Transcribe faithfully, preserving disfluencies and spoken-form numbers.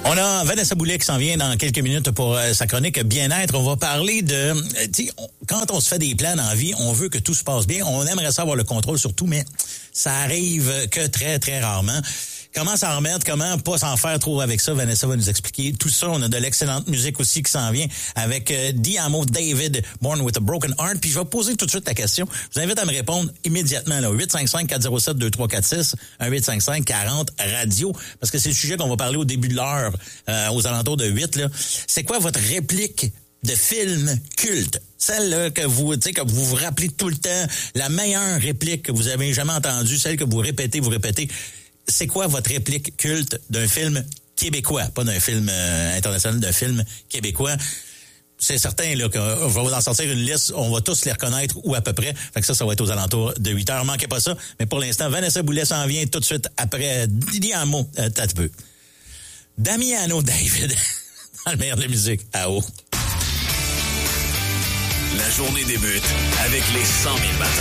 On a Vanessa Boulet qui s'en vient dans quelques minutes pour euh, sa chronique bien-être. On va parler de... Euh, tu sais, quand on se fait des plans dans la vie, on veut que tout se passe bien. On aimerait ça avoir le contrôle sur tout, mais ça arrive que très, très rarement. Comment s'en remettre? Comment pas s'en faire trop avec ça? Vanessa va nous expliquer tout ça. On a de l'excellente musique aussi qui s'en vient avec euh, Diamo David, Born with a Broken Heart. Puis je vais poser tout de suite la question. Je vous invite à me répondre immédiatement là, huit cinq cinq quatre zéro sept deux trois quatre six, un huit cinq cinq quarante radio, parce que c'est le sujet qu'on va parler au début de l'heure, euh, aux alentours de huit. Là. C'est quoi votre réplique de film culte? Celle là, que vous, tu sais, que vous vous rappelez tout le temps, la meilleure réplique que vous avez jamais entendue, celle que vous répétez, vous répétez. C'est quoi votre réplique culte d'un film québécois, pas d'un film euh, international, d'un film québécois? C'est certain là qu'on va vous en sortir une liste, on va tous les reconnaître ou à peu près. Fait que ça, ça va être aux alentours de huit heures. Manquez pas ça. Mais pour l'instant, Vanessa Boulet s'en vient tout de suite après Diamo, euh, t'as peu. Damiano David, dans le meilleur de la musique, à haut. La journée débute avec les cent mille batteurs.